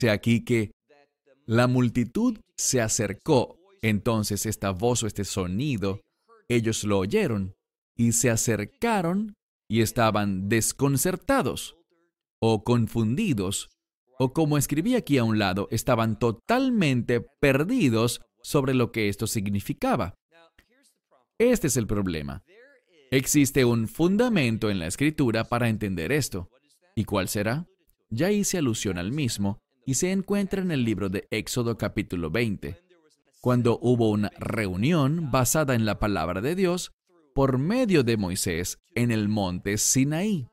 aquí que la multitud se acercó. Entonces esta voz o este sonido, ellos lo oyeron y se acercaron y estaban desconcertados o confundidos, o como escribí aquí a un lado, estaban totalmente perdidos sobre lo que esto significaba. Este es el problema. Existe un fundamento en la Escritura para entender esto. ¿Y cuál será? Ya hice alusión al mismo y se encuentra en el libro de Éxodo capítulo 20, cuando hubo una reunión basada en la palabra de Dios por medio de Moisés en el monte Sinaí.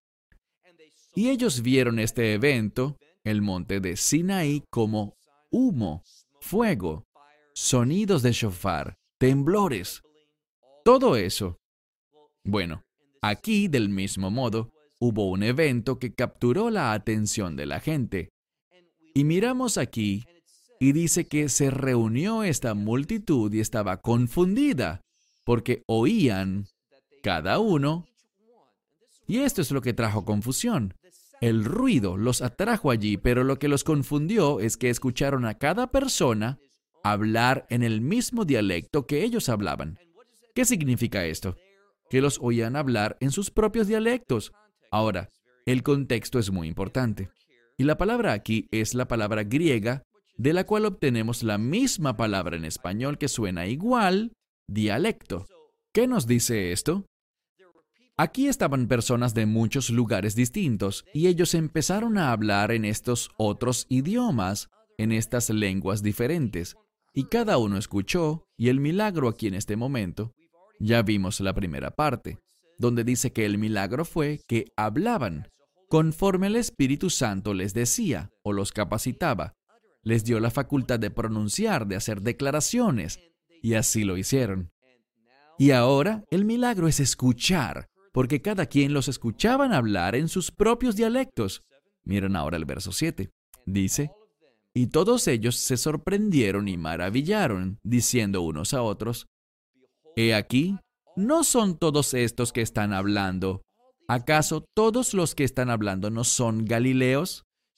Y ellos vieron este evento, el monte de Sinaí, como humo, fuego, sonidos de shofar, temblores, todo eso. Bueno, aquí, del mismo modo, hubo un evento que capturó la atención de la gente. Y miramos aquí, y dice que se reunió esta multitud y estaba confundida, porque oían cada uno. Y esto es lo que trajo confusión. El ruido los atrajo allí, pero lo que los confundió es que escucharon a cada persona hablar en el mismo dialecto que ellos hablaban. ¿Qué significa esto? Que los oían hablar en sus propios dialectos. Ahora, el contexto es muy importante. Y la palabra aquí es la palabra griega, de la cual obtenemos la misma palabra en español que suena igual, dialecto. ¿Qué nos dice esto? Aquí estaban personas de muchos lugares distintos y ellos empezaron a hablar en estos otros idiomas, en estas lenguas diferentes. Y cada uno escuchó, y el milagro aquí en este momento, ya vimos la primera parte, donde dice que el milagro fue que hablaban, conforme el Espíritu Santo les decía o los capacitaba. Les dio la facultad de pronunciar, de hacer declaraciones, y así lo hicieron. Y ahora el milagro es escuchar, porque cada quien los escuchaban hablar en sus propios dialectos. Miren ahora el verso 7. Dice, y todos ellos se sorprendieron y maravillaron, diciendo unos a otros, he aquí, ¿no son todos estos que están hablando? ¿Acaso todos los que están hablando no son galileos?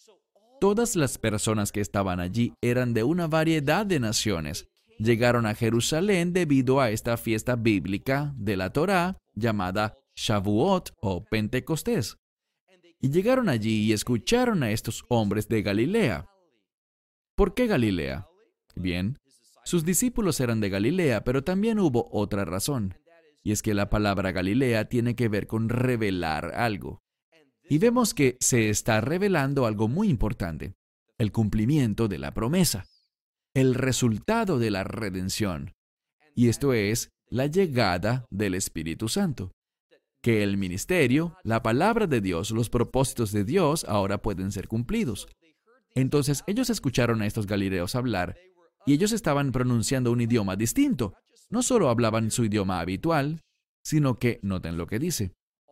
Todas las personas que estaban allí eran de una variedad de naciones. Llegaron a Jerusalén debido a esta fiesta bíblica de la Torá llamada Shavuot o Pentecostés. Y llegaron allí y escucharon a estos hombres de Galilea. ¿Por qué Galilea? Bien, sus discípulos eran de Galilea, pero también hubo otra razón. Y es que la palabra Galilea tiene que ver con revelar algo. Y vemos que se está revelando algo muy importante, el cumplimiento de la promesa, el resultado de la redención. Y esto es la llegada del Espíritu Santo. Que el ministerio, la palabra de Dios, los propósitos de Dios ahora pueden ser cumplidos. Entonces ellos escucharon a estos galileos hablar y ellos estaban pronunciando un idioma distinto. No solo hablaban su idioma habitual, sino que, noten lo que dice,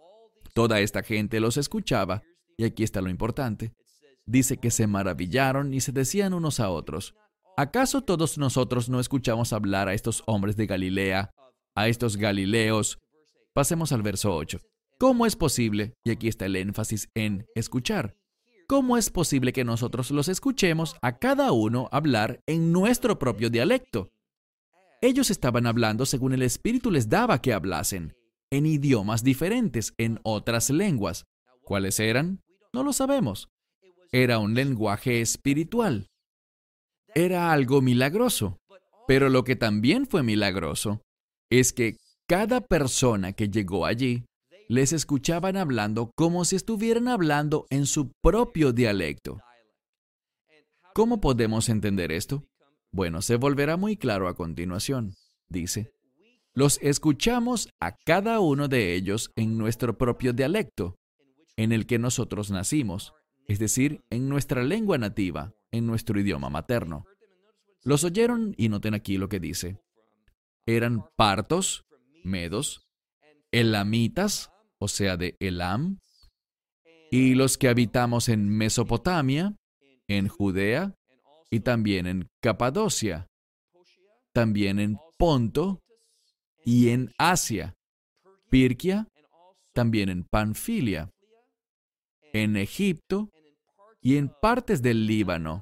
toda esta gente los escuchaba, y aquí está lo importante. Dice que se maravillaron y se decían unos a otros, ¿acaso todos nosotros no escuchamos hablar a estos hombres de Galilea, a estos galileos? Pasemos al verso 8. ¿Cómo es posible? Y aquí está el énfasis en escuchar. ¿Cómo es posible que nosotros los escuchemos a cada uno hablar en nuestro propio dialecto? Ellos estaban hablando según el Espíritu les daba que hablasen, en idiomas diferentes, en otras lenguas. ¿Cuáles eran? No lo sabemos. Era un lenguaje espiritual. Era algo milagroso. Pero lo que también fue milagroso es que cada persona que llegó allí les escuchaban hablando como si estuvieran hablando en su propio dialecto. ¿Cómo podemos entender esto? Bueno, se volverá muy claro a continuación. Dice, los escuchamos a cada uno de ellos en nuestro propio dialecto, en el que nosotros nacimos, es decir, en nuestra lengua nativa, en nuestro idioma materno. Los oyeron y noten aquí lo que dice. Eran partos, medos, elamitas, o sea, de Elam, y los que habitamos en Mesopotamia, en Judea, y también en Capadocia, también en Ponto y en Asia, Pirquia, también en Panfilia, en Egipto y en partes del Líbano.